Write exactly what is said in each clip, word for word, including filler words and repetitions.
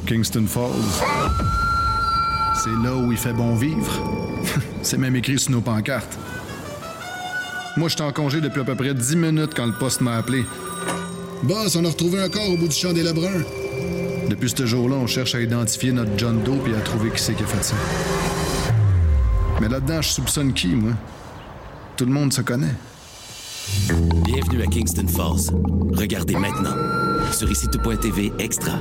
Kingston Falls. C'est là où il fait bon vivre. C'est même écrit sur nos pancartes. Moi, j'étais en congé depuis à peu près dix minutes quand le poste m'a appelé. Boss, on a retrouvé un corps au bout du champ des Lebrun. Depuis ce jour-là, on cherche à identifier notre John Doe et à trouver qui c'est qui a fait ça. Mais là-dedans, je soupçonne qui, moi? Tout le monde se connaît. Bienvenue à Kingston Falls. Regardez maintenant sur ici tout point t v Extra.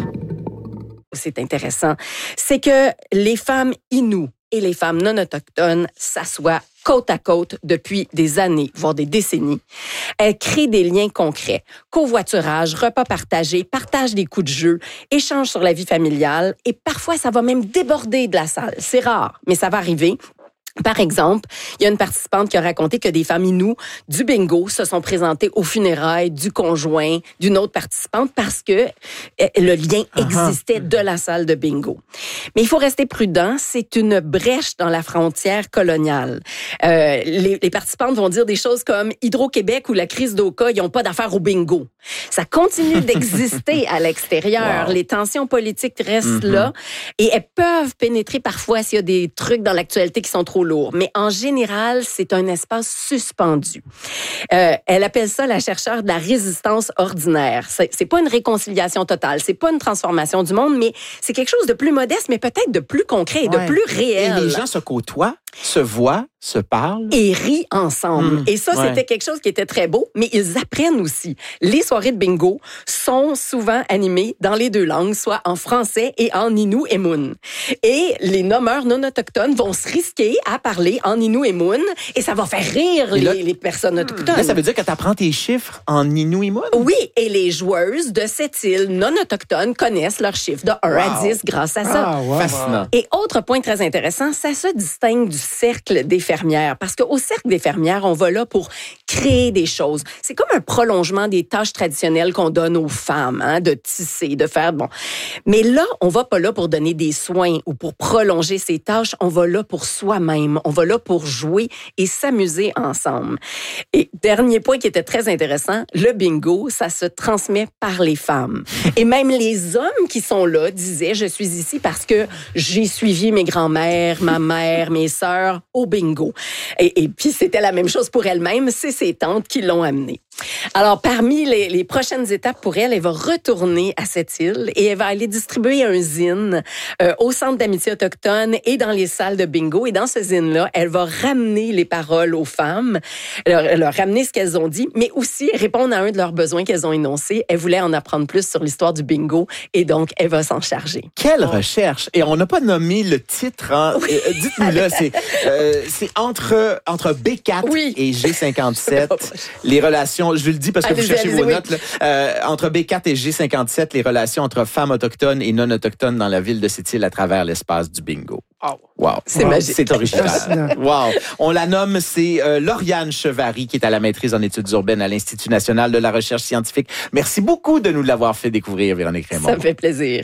C'est intéressant, c'est que les femmes inoues et les femmes non autochtones s'assoient côte à côte depuis des années, voire des décennies. Elles créent des liens concrets. Covoiturage, repas partagés, partage des coups de jeu, échange sur la vie familiale et parfois ça va même déborder de la salle. C'est rare, mais ça va arriver. Par exemple, il y a une participante qui a raconté que des femmes inoues du bingo se sont présentées aux funérailles du conjoint d'une autre participante parce que le lien existait de la salle de bingo. Mais il faut rester prudent, c'est une brèche dans la frontière coloniale. Euh, les, les participantes vont dire des choses comme Hydro-Québec ou la crise d'Oka, ils n'ont pas d'affaires au bingo. Ça continue d'exister à l'extérieur. Wow. Les tensions politiques restent mm-hmm. là et elles peuvent pénétrer parfois s'il y a des trucs dans l'actualité qui sont trop lourd. Mais en général, c'est un espace suspendu. Euh, elle appelle ça la chercheure de la résistance ordinaire. C'est, c'est pas une réconciliation totale, c'est pas une transformation du monde, mais c'est quelque chose de plus modeste, mais peut-être de plus concret et ouais. de plus réel. Et les gens se côtoient, se voient, se parlent. Et rient ensemble. Mmh, et ça, ouais. c'était quelque chose qui était très beau, mais ils apprennent aussi. Les soirées de bingo sont souvent animées dans les deux langues, soit en français et en Innu et Mun. Et les nommeurs non autochtones vont se risquer à parler en Innu et Mun, et ça va faire rire les, là, les personnes autochtones. Là, ça veut dire que tu apprends tes chiffres en Innu et Mun? Oui, et les joueuses de cette île non autochtone connaissent leurs chiffres de un wow. à dix grâce à ça. Ah, wow. Fascinant. Et autre point très intéressant, ça se distingue du cercle des fermières, parce qu'au cercle des fermières, on va là pour créer des choses. C'est comme un prolongement des tâches traditionnelles qu'on donne aux femmes, hein, de tisser, de faire, bon. Mais là, on va pas là pour donner des soins ou pour prolonger ces tâches, on va là pour soi-même, on va là pour jouer et s'amuser ensemble. Et dernier point qui était très intéressant, le bingo, ça se transmet par les femmes. Et même les hommes qui sont là disaient, je suis ici parce que j'ai suivi mes grands-mères, ma mère, mes sœurs au bingo. Et, et puis, c'était la même chose pour elle-même. C'est ses tantes qui l'ont amenée. Alors, parmi les, les prochaines étapes pour elle, elle va retourner à cette île et elle va aller distribuer un zine euh, au Centre d'amitié autochtone et dans les salles de bingo. Et dans ce zine-là, elle va ramener les paroles aux femmes, leur, leur ramener ce qu'elles ont dit, mais aussi répondre à un de leurs besoins qu'elles ont énoncés. Elle voulait en apprendre plus sur l'histoire du bingo et donc, elle va s'en charger. Quelle oh. recherche! Et on n'a pas nommé le titre. Hein? Oui. Euh, dites-nous-le, c'est, euh, c'est entre, entre B quatre oui. et G cinquante-sept, les relations. Je le dis parce que allez, vous cherchez vos oui. notes. Là. Euh, entre B quatre et G cinquante-sept, les relations entre femmes autochtones et non autochtones dans la ville de cette île à travers l'espace du bingo. Oh. Wow. C'est wow. magique. C'est original. Wow. On la nomme, c'est euh, Lauriane Chevary, qui est à la maîtrise en études urbaines à l'Institut national de la recherche scientifique. Merci beaucoup de nous l'avoir fait découvrir, Véronique Raymond. Ça me fait plaisir.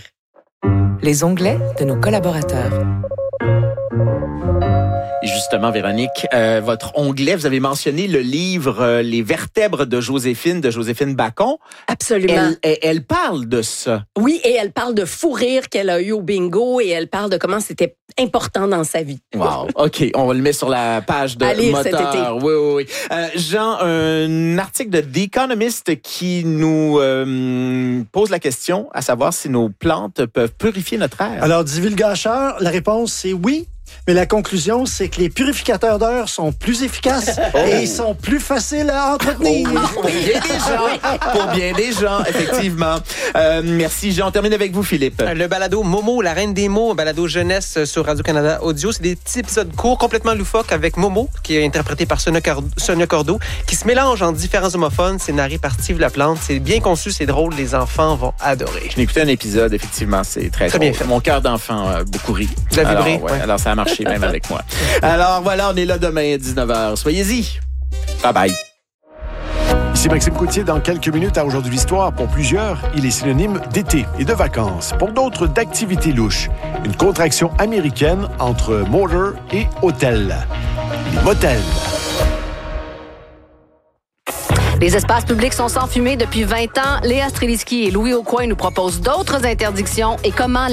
Les onglets de nos collaborateurs. Et justement, Véronique, euh, votre onglet, vous avez mentionné le livre euh, Les vertèbres de Joséphine, de Joséphine Bacon. Absolument. Elle, elle, elle parle de ça. Oui, et elle parle de fou rire qu'elle a eu au bingo et elle parle de comment c'était important dans sa vie. Wow. OK, on va le mettre sur la page de Allez, Moteur. cet été. Oui, oui, oui. Euh, Jean, un article de The Economist qui nous euh, pose la question à savoir si nos plantes peuvent purifier notre air. Alors, divulgateur, la réponse, c'est oui. Mais la conclusion, c'est que les purificateurs d'air sont plus efficaces oh. et ils sont plus faciles à entretenir. Oh, pour bien des gens, pour bien des gens, effectivement. Euh, merci, Jean. On termine avec vous, Philippe. Le balado Momo, la reine des mots, un balado jeunesse sur Radio-Canada Audio. C'est des petits épisodes courts, complètement loufoques, avec Momo, qui est interprété par Sonia, Cord- Sonia Cordeau, qui se mélange en différents homophones. C'est narré par Steve Laplante. C'est bien conçu, c'est drôle. Les enfants vont adorer. Je n'ai écouté un épisode, effectivement. C'est très, très drôle. Bien fait. Mon cœur d'enfant a beaucoup ri. Vous avez vibré? Ouais, ouais. Alors, ça a marché même avec moi. Alors voilà, on est là demain à dix-neuf heures. Soyez-y. Bye bye. Ici Maxime Coutier. Dans quelques minutes à Aujourd'hui l'Histoire, pour plusieurs, il est synonyme d'été et de vacances. Pour d'autres, d'activités louches. Une contraction américaine entre motor et hôtel. Les motels. Les espaces publics sont sans fumée depuis vingt ans. Léa Streliski et Louis Aucoin nous proposent d'autres interdictions et comment